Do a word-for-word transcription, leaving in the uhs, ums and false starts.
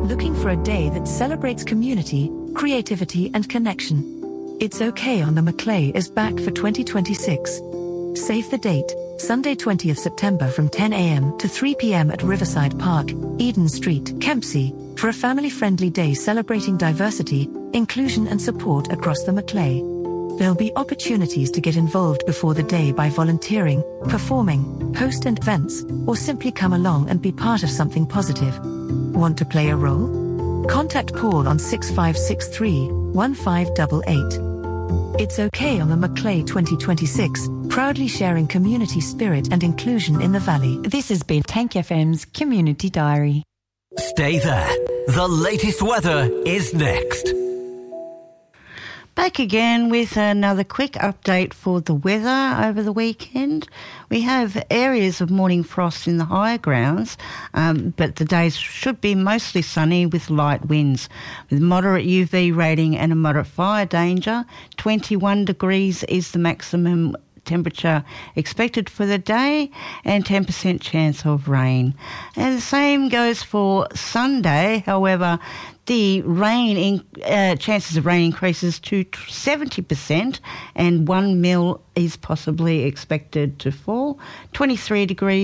Looking for a day that celebrates community, creativity and connection? It's Okay on the Macleay is back for twenty twenty-six. Save the date, Sunday twentieth September from ten a m to three p m at Riverside Park, Eden Street, Kempsey, for a family-friendly day celebrating diversity, inclusion and support across the Macleay. There'll be opportunities to get involved before the day by volunteering, performing, host events, or simply come along and be part of something positive. Want to play a role? Contact Paul on six five six three, one five eight eight. It's Okay on the Macleay twenty twenty-six, proudly sharing community spirit and inclusion in the Valley. This has been Tank F M's Community Diary. Stay there. The latest weather is next. Back again with another quick update for the weather over the weekend. We have areas of morning frost in the higher grounds, um, but the days should be mostly sunny with light winds, with moderate U V rating and a moderate fire danger. twenty-one degrees is the maximum temperature expected for the day and ten percent chance of rain. And the same goes for Sunday. However, the rain in, uh, chances of rain increases to seventy percent and one mil is possibly expected to fall. twenty-three degrees